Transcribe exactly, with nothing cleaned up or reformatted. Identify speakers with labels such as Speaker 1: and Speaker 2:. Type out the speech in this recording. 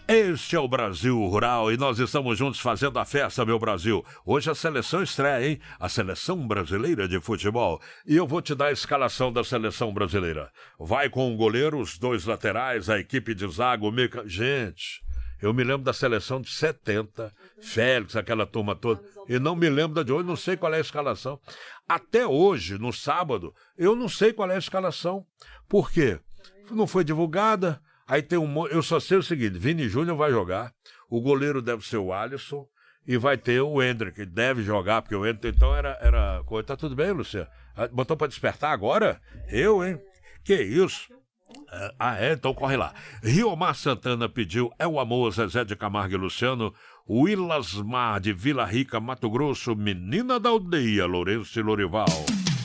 Speaker 1: Este é o Brasil Rural e nós estamos juntos fazendo a festa, meu Brasil. Hoje a seleção estreia, hein? A Seleção Brasileira de Futebol. E eu vou te dar a escalação da Seleção Brasileira. Vai com o goleiro, os dois laterais, a equipe de zaga, o meio... Gente, eu me lembro da seleção de setenta, Félix, aquela turma toda, e não me lembro da de hoje, não sei qual é a escalação. Até hoje, no sábado, eu não sei qual é a escalação. Por quê? Não foi divulgada. Aí tem um... Eu só sei o seguinte, Vini Júnior vai jogar, o goleiro deve ser o Alisson, e vai ter o Hendrick, que deve jogar, porque o Hendrick então era... era... Tá tudo bem, Luciano? Botou pra despertar agora? Eu, hein? Que isso? Ah, é? Então corre lá. Riomar Santana pediu É o Amor, Zezé de Camargo e Luciano. Willasmar de Vila Rica, Mato Grosso, Menina da Aldeia, Lourenço e Lorival.